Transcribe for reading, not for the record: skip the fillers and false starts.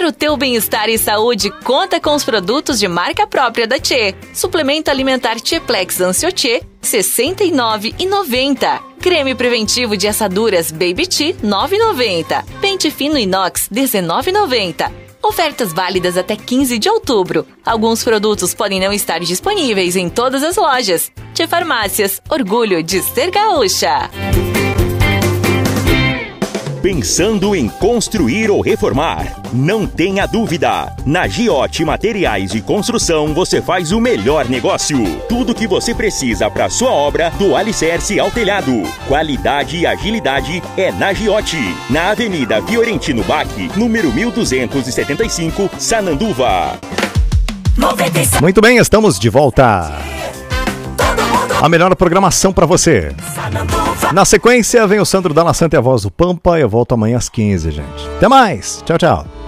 Para o teu bem-estar e saúde, conta com os produtos de marca própria da Tchê. Suplemento alimentar Tcheplex Ancio-Tchê, R$ 69,90. Creme preventivo de assaduras Baby T, R$ 9,90. Pente fino inox, R$ 19,90. Ofertas válidas até 15 de outubro. Alguns produtos podem não estar disponíveis em todas as lojas. Tchê Farmácias, orgulho de ser gaúcha. Pensando em construir ou reformar? Não tenha dúvida! Na Giote Materiais de Construção você faz o melhor negócio. Tudo que você precisa para sua obra, do alicerce ao telhado. Qualidade e agilidade é na Giote. Na Avenida Fiorentino Bach, número 1275, Sananduva. Muito bem, estamos de volta. A melhor programação para você. Na sequência, vem o Sandro Dalla Santa e a voz do Pampa. Eu volto amanhã às 15, gente. Até mais. Tchau, tchau.